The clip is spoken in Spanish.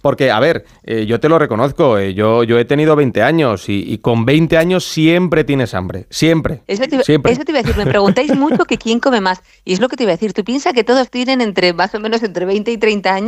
Porque, a ver, yo te lo reconozco, yo he tenido 20 años y con 20 años siempre tienes hambre, siempre, siempre. Eso te iba a decir, me preguntáis mucho que quién come más. Y es lo que te iba a decir, tú piensas que todos tienen más o menos entre 20 y 30 años.